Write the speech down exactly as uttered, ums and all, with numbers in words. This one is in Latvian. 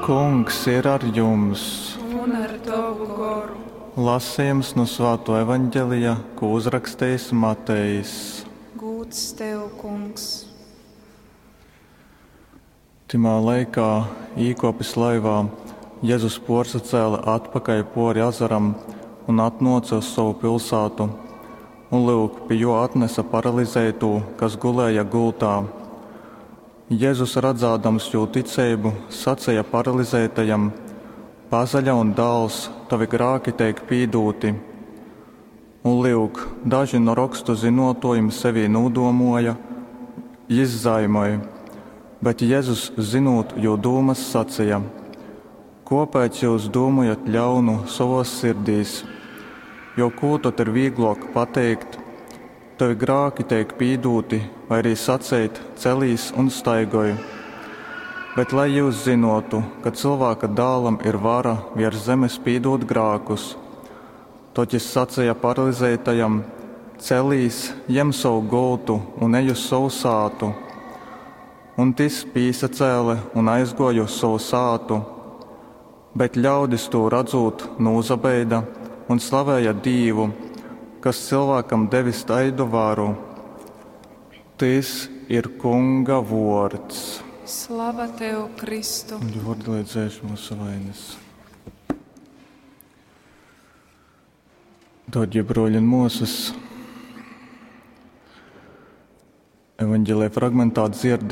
Kungs ir ar jums. Un ar tavu garu. Lasījums no Svētā evaņģēlija, ko uzrakstījis Matejs. Gūts tev, Kungs. Timā laikā īkopis laivā Jēzus porzacēla atpakaļ pori azaram un atnoca uz savu pilsētu. Un lūk, pie jo atnesa paralizētu, kas gulēja gultā. Jēzus redzādams jū ticību, sacīja paralizētajam: pazaļa un dāls, tavi grāki teik pīdūti. Un lūk, daži no rakstu zinotojiem sevi nūdomoja, izzaimoja, bet Jēzus zinot jū dūmas sacīja: kāpēc jūs domājat ļaunu savos sirdīs? Jo ko tad ir vieglāk pateikt: tavi grāki teik pīdūti, vai arī sacīt: celīs un staigoju. Bet lai jūs zinotu, ka cilvēka dālam ir vara virs zemes pīdot grākus, tad es sacīja paralizētajam: celīs, ņem savu gultu un ej uz savu sātu. Un tas pīsacēle un aizgoja uz savu sātu. Bet ļaudis to redzot nūzabeida un slavēja Dievu, kas cilvēkam devis taidu varu. Tas ir Kunga vārds. Slava tev, Kristu. Ļaudi, lai dzēš mūsu vainas. Dārgie broļi un mūsas, evaņģēlija fragmentā dzirdi